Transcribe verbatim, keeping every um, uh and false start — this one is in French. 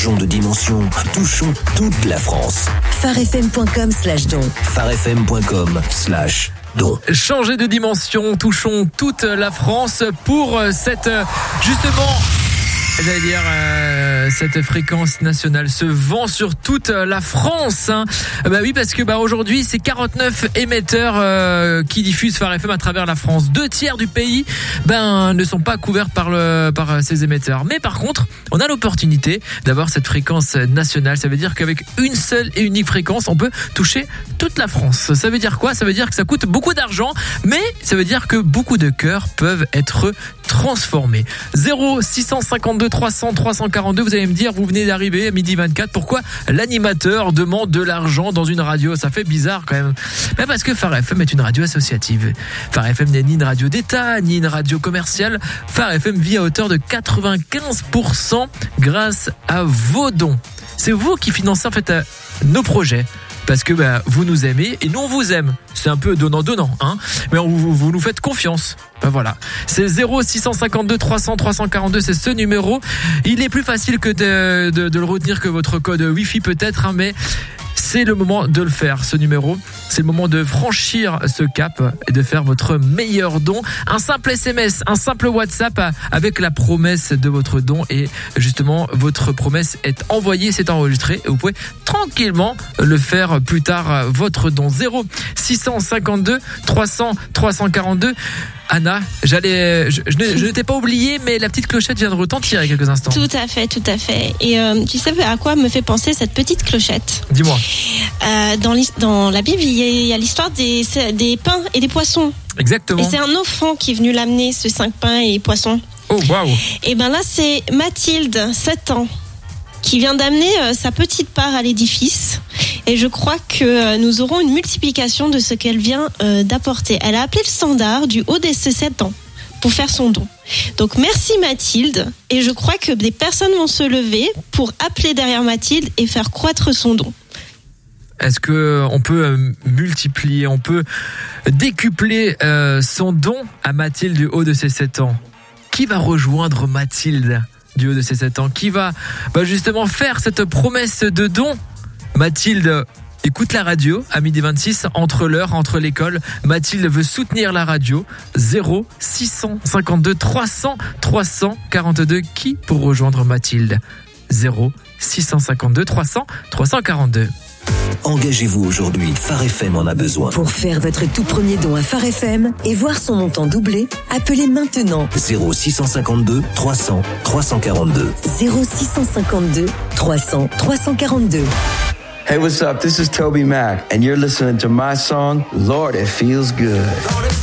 Changeons de dimension, touchons toute la France. farfm.com slash don. farfm.com slash don. Changer de dimension, touchons toute la France pour cette, justement, j'allais dire, euh, cette fréquence nationale, ce vent sur toute la France. Hein. Bah oui, parce que bah aujourd'hui, c'est quarante-neuf émetteurs euh, qui diffusent Phare F M à travers la France. Deux tiers du pays, ben ne sont pas couverts par le par ces émetteurs. Mais par contre, on a l'opportunité d'avoir cette fréquence nationale. Ça veut dire qu'avec une seule et unique fréquence, on peut toucher toute la France. Ça veut dire quoi ? Ça veut dire que ça coûte beaucoup d'argent, mais ça veut dire que beaucoup de cœurs peuvent être transformés. zéro six cent cinquante-deux trois cents trois cent quarante-deux, vous allez me dire, vous venez d'arriver à midi vingt-quatre, pourquoi l'animateur demande de l'argent dans une radio ? Ça fait bizarre quand même. Mais parce que Phare F M est une radio associative. Phare F M n'est ni une radio d'État, ni une radio commerciale. Phare F M vit à hauteur de quatre-vingt-quinze pour cent grâce à vos dons. C'est vous qui financez en fait nos projets. Parce que bah, vous nous aimez et nous on vous aime. C'est un peu donnant-donnant, hein. Mais on, vous, vous nous faites confiance. Ben voilà. C'est zéro six cent cinquante-deux trois cents trois cent quarante-deux, c'est ce numéro. Il est plus facile que de, de, de le retenir que votre code Wi-Fi peut-être, hein, mais c'est le moment de le faire, ce numéro. C'est le moment de franchir ce cap et de faire votre meilleur don. Un simple S M S, un simple WhatsApp avec la promesse de votre don. Et justement, votre promesse est envoyée, c'est enregistré. Et vous pouvez tranquillement le faire plus tard, votre don. zéro six cent cinquante-deux trois cents trois cent quarante-deux. Anna, j'allais, je, je, je ne t'ai pas oublié, mais la petite clochette vient de retentir il y a quelques instants. Tout à fait, tout à fait. Et euh, tu sais à quoi me fait penser cette petite clochette ? Dis-moi. Euh, dans, dans la Bible, il y a l'histoire des, des pains et des poissons. Exactement. Et c'est un enfant qui est venu l'amener, ce cinq pains et poissons. Oh, waouh. Et ben là, c'est Mathilde, sept ans, qui vient d'amener euh, sa petite part à l'édifice. Et je crois que euh, nous aurons une multiplication de ce qu'elle vient euh, d'apporter. Elle a appelé le standard du haut de ses sept ans pour faire son don. Donc merci Mathilde. Et je crois que des personnes vont se lever pour appeler derrière Mathilde et faire croître son don. Est-ce que on peut euh, multiplier, on peut décupler euh, son don à Mathilde du haut de ses sept ans ? Qui va rejoindre Mathilde du haut de ses sept ans ? Qui va bah, justement faire cette promesse de don ? Mathilde écoute la radio à midi vingt-six, entre l'heure, entre l'école. Mathilde veut soutenir la radio. zéro six cent cinquante-deux trois cents trois cent quarante-deux. Qui pour rejoindre Mathilde ? zéro six cent cinquante-deux trois cents trois cent quarante-deux. Engagez-vous aujourd'hui, Phare F M en a besoin. Pour faire votre tout premier don à Phare F M et voir son montant doubler, appelez maintenant zéro six cent cinquante-deux trois cents trois cent quarante-deux. zéro six cent cinquante-deux trois cents trois cent quarante-deux. Hey, what's up? This is Toby Mac, and you're listening to my song, Lord, It Feels Good.